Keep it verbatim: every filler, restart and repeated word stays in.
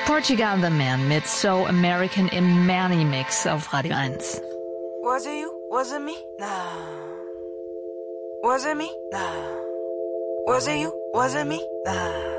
Portugal the Man mit So American im Manny Mix auf Radio eins. Was it you? Was it me? Nah. Was it me? Nah. Was it you? Was it me? Nah.